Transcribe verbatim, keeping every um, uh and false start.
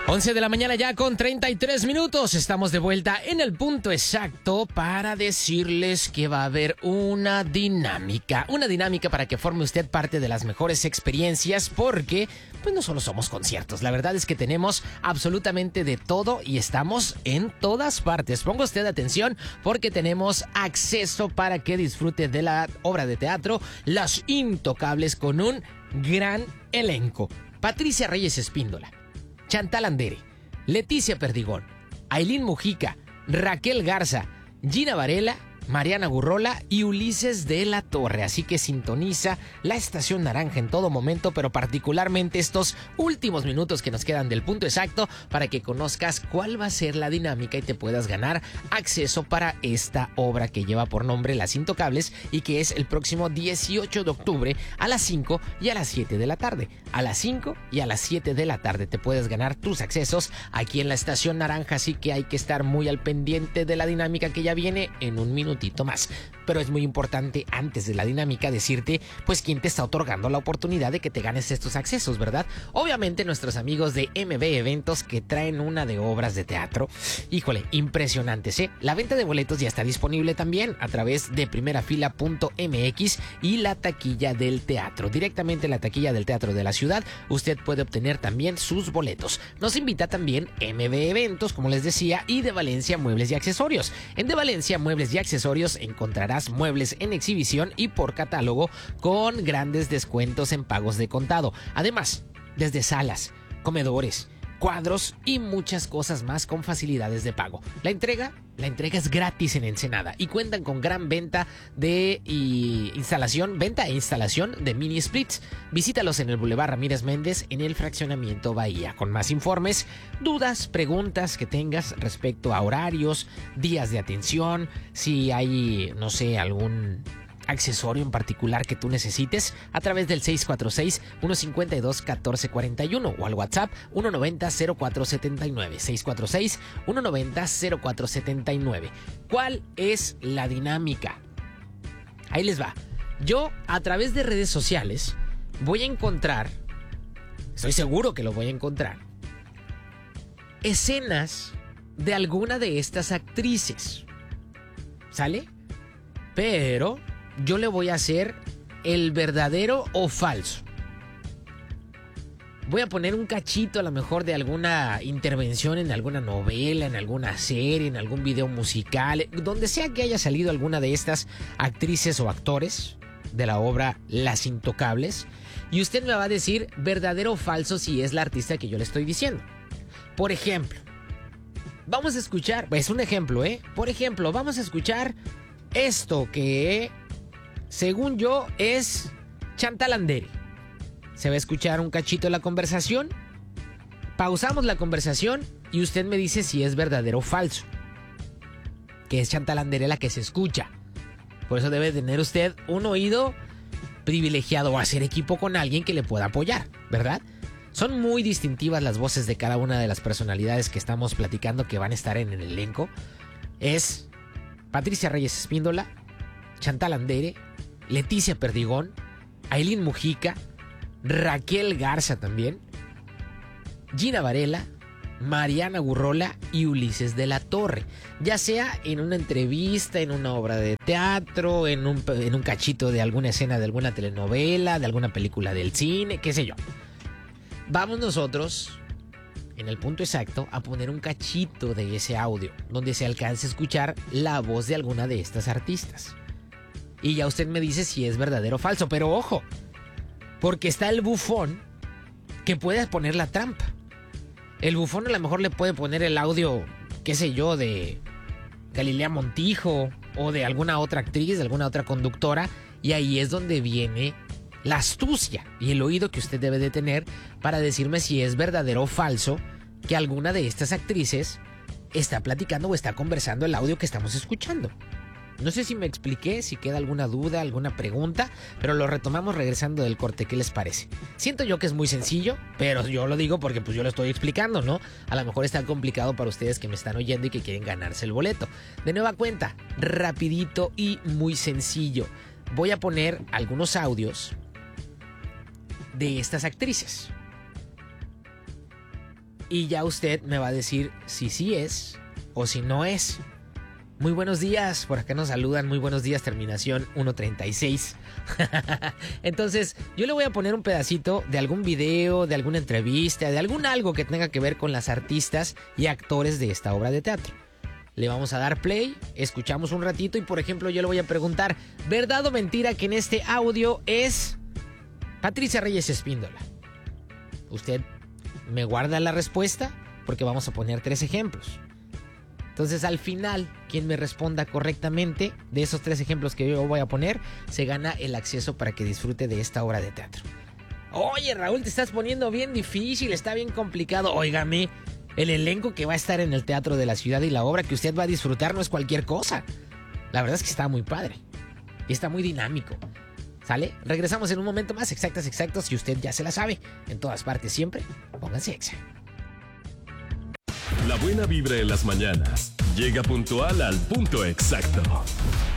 once de la mañana ya con treinta y tres minutos. Estamos de vuelta en el punto exacto para decirles que va a haber una dinámica. Una dinámica para que forme usted parte de las mejores experiencias porque pues no solo somos conciertos. La verdad es que tenemos absolutamente de todo y estamos en todas partes. Ponga usted atención porque tenemos acceso para que disfrute de la obra de teatro Las Intocables con un gran elenco. Patricia Reyes Espíndola, Chantal Andere, Leticia Perdigón, Ailín Mujica, Raquel Garza, Gina Varela, Mariana Gurrola y Ulises de la Torre. Así que sintoniza la estación naranja en todo momento, pero particularmente estos últimos minutos que nos quedan del punto exacto para que conozcas cuál va a ser la dinámica y te puedas ganar acceso para esta obra que lleva por nombre Las Intocables y que es el próximo dieciocho de octubre a las cinco y a las siete de la tarde. A las cinco y a las siete de la tarde te puedes ganar tus accesos aquí en la estación naranja, así que hay que estar muy al pendiente de la dinámica que ya viene en un minuto más. Pero es muy importante antes de la dinámica decirte pues quién te está otorgando la oportunidad de que te ganes estos accesos, ¿verdad? Obviamente nuestros amigos de M B Eventos que traen una de obras de teatro. Híjole, impresionantes, ¿eh? La venta de boletos ya está disponible también a través de primerafila punto m x y la taquilla del teatro. Directamente en la taquilla del teatro de la ciudad usted puede obtener también sus boletos. Nos invita también M B Eventos, como les decía, y de Valencia Muebles y Accesorios. En De Valencia Muebles y Accesorios encontrarás muebles en exhibición y por catálogo con grandes descuentos en pagos de contado. Además, desde salas, comedores, cuadros y muchas cosas más con facilidades de pago. La entrega, la entrega es gratis en Ensenada y cuentan con gran venta de y instalación, venta e instalación de mini splits. Visítalos en el Boulevard Ramírez Méndez en el fraccionamiento Bahía. Con más informes, dudas, preguntas que tengas respecto a horarios, días de atención, si hay, no sé, algún accesorio en particular que tú necesites a través del seis cuatro seis, uno cinco dos, uno cuatro cuatro uno o al WhatsApp uno noventa, cero cuatro setenta y nueve, seis cuatro seis, uno noventa, cero cuatro setenta y nueve. ¿Cuál es la dinámica? Ahí les va. Yo a través de redes sociales voy a encontrar, estoy seguro que lo voy a encontrar, escenas de alguna de estas actrices. ¿Sale? Pero yo le voy a hacer el verdadero o falso. Voy a poner un cachito a lo mejor de alguna intervención en alguna novela, en alguna serie, en algún video musical, donde sea que haya salido alguna de estas actrices o actores de la obra Las Intocables. Y usted me va a decir verdadero o falso si es la artista que yo le estoy diciendo. Por ejemplo, vamos a escuchar, es un ejemplo, ¿eh? Por ejemplo, vamos a escuchar esto que, según yo, es Chantal Andere. Se va a escuchar un cachito de la conversación. Pausamos la conversación y usted me dice si es verdadero o falso. Que es Chantal Andere la que se escucha. Por eso debe tener usted un oído privilegiado o hacer equipo con alguien que le pueda apoyar, ¿verdad? Son muy distintivas las voces de cada una de las personalidades que estamos platicando que van a estar en el elenco. Es Patricia Reyes Espíndola, Chantal Andere, Leticia Perdigón, Ailín Mujica, Raquel Garza también, Gina Varela, Mariana Gurrola y Ulises de la Torre. Ya sea en una entrevista, en una obra de teatro, en un, en un cachito de alguna escena de alguna telenovela, de alguna película del cine, qué sé yo. Vamos nosotros, en el punto exacto, a poner un cachito de ese audio, donde se alcance a escuchar la voz de alguna de estas artistas. Y ya usted me dice si es verdadero o falso, pero ojo, porque está el bufón que puede poner la trampa. El bufón a lo mejor le puede poner el audio, qué sé yo, de Galilea Montijo o de alguna otra actriz, de alguna otra conductora, y ahí es donde viene la astucia y el oído que usted debe de tener para decirme si es verdadero o falso que alguna de estas actrices está platicando o está conversando el audio que estamos escuchando. No sé si me expliqué, si queda alguna duda, alguna pregunta, pero lo retomamos regresando del corte. ¿Qué les parece? Siento yo que es muy sencillo, pero yo lo digo porque pues yo lo estoy explicando, ¿no? A lo mejor está complicado para ustedes que me están oyendo y que quieren ganarse el boleto. De nueva cuenta, rapidito y muy sencillo. Voy a poner algunos audios de estas actrices. y ya usted me va a decir si sí es o si no es. Muy buenos días, por acá nos saludan, muy buenos días, terminación ciento treinta y seis. Entonces, yo le voy a poner un pedacito de algún video, de alguna entrevista, de algún algo que tenga que ver con las artistas y actores de esta obra de teatro. Le vamos a dar play, escuchamos un ratito y, por ejemplo, yo le voy a preguntar, ¿verdad o mentira que en este audio es Patricia Reyes Espíndola? Usted me guarda la respuesta porque vamos a poner tres ejemplos. Entonces, al final, quien me responda correctamente de esos tres ejemplos que yo voy a poner, se gana el acceso para que disfrute de esta obra de teatro. Oye, Raúl, te estás poniendo bien difícil, está bien complicado. Óigame, el elenco que va a estar en el Teatro de la Ciudad y la obra que usted va a disfrutar no es cualquier cosa. La verdad es que está muy padre y está muy dinámico. ¿Sale? Regresamos en un momento más, exactas, exactos, y usted ya se la sabe. En todas partes siempre, pónganse exa. La buena vibra en las mañanas llega puntual al punto exacto.